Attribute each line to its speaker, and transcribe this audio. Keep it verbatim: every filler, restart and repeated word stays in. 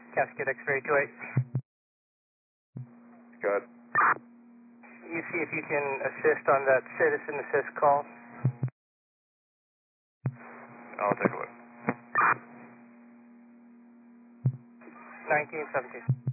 Speaker 1: Cascade X-ray two eight.
Speaker 2: Good.
Speaker 1: You see if you can assist on that citizen assist call.
Speaker 2: I'll take a look.
Speaker 1: nineteen seventeen.